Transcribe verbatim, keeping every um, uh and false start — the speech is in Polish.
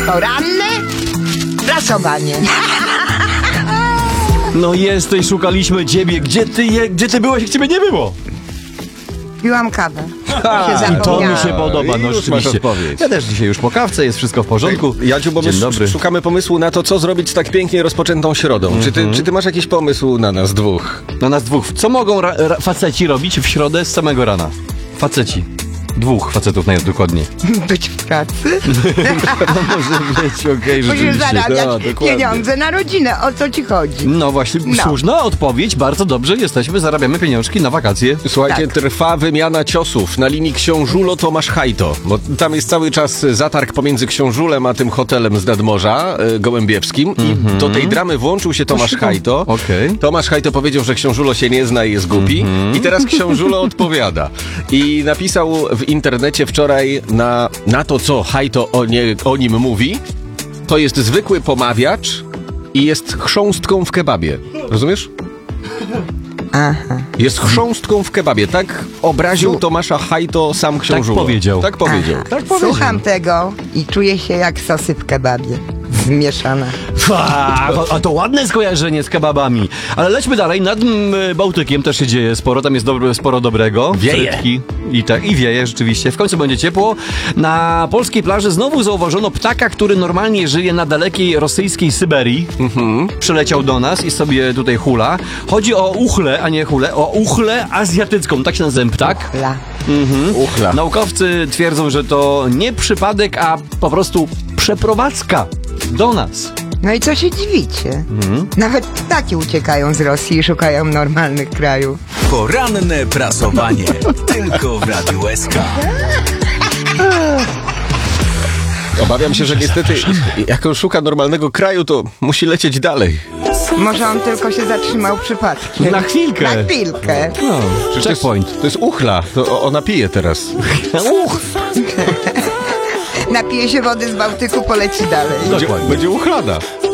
Poranne prasowanie. No jesteś, szukaliśmy ciebie. Gdzie ty, je, gdzie ty byłeś, jak ciebie nie było? Piłam kawę. Ha, się I to mi zapomniałam. się podoba, no Już masz rzeczywiście. odpowiedź. Ja też dzisiaj już po kawce, jest wszystko w porządku. Jadziu, bo my Dzień dobry. szukamy pomysłu na to, co zrobić z tak pięknie rozpoczętą środą. Czy, ty, czy ty masz jakiś pomysł na nas dwóch? Na nas dwóch. Co mogą ra, ra, faceci robić w środę z samego rana? Faceci. Dwóch facetów najdokładniej. Być w pracy. No może być, okej, okay, Musisz rzeczywiście. zarabiać tak, dokładnie. pieniądze na rodzinę. O co ci chodzi? No właśnie, No. słuszna odpowiedź, bardzo dobrze, jesteśmy, zarabiamy pieniążki na wakacje. Słuchajcie, Tak. trwa wymiana ciosów na linii Książulo-Tomasz Hajto, bo tam jest cały czas zatarg pomiędzy Książulem a tym hotelem z nadmorza y, gołębiewskim i do tej dramy włączył się Tomasz Hajto. Okej. Tomasz Hajto powiedział, że Książulo się nie zna i jest głupi i teraz Książulo odpowiada. I napisał w internecie wczoraj na, na to, co Hajto o, nie, o nim mówi, to jest zwykły pomawiacz i jest chrząstką w kebabie. Rozumiesz? Aha. Jest chrząstką w kebabie. Tak obraził Tomasza Hajto sam Książulo. Tak powiedział. Tak powiedział. Aha. Tak powiedział. Słucham tego i czuję się jak sosy w kebabie. Zmieszana. Fa, a to ładne skojarzenie z kebabami. Ale lećmy dalej. Nad mm, Bałtykiem też się dzieje sporo. Tam jest dobre, sporo dobrego. Wieje. Frytki. I tak, i wieje rzeczywiście. W końcu będzie ciepło. Na polskiej plaży znowu zauważono ptaka, który normalnie żyje na dalekiej rosyjskiej Syberii. Mhm. Przyleciał do nas i sobie tutaj hula. Chodzi o uchlę, a nie hulę, o uchlę azjatycką. Tak się nazywa ptak. La. Uchla. Naukowcy twierdzą, że to nie przypadek, a po prostu przeprowadzka do nas. No i co się dziwicie? Nawet ptaki uciekają z Rosji i szukają normalnych krajów. Poranne prasowanie. Tylko w Radiu S K. Obawiam się, że niestety jak on szuka normalnego kraju, to musi lecieć dalej. Może on tylko się zatrzymał przypadkiem. Na chwilkę. Na chwilkę. No, Przecież to jest, checkpoint. to jest uchla. To ona pije teraz. Uch. Napije się wody z Bałtyku, poleci dalej. Będzie, będzie uchlada.